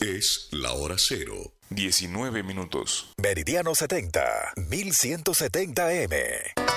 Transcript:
Es la hora cero. 19 minutos. Meridiano 70, 1170 M.